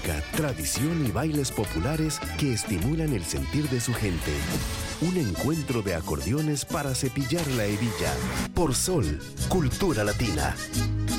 música, tradición y bailes populares que estimulan el sentir de su gente. Un encuentro de acordeones para cepillar la hebilla. Por Sol, Cultura Latina.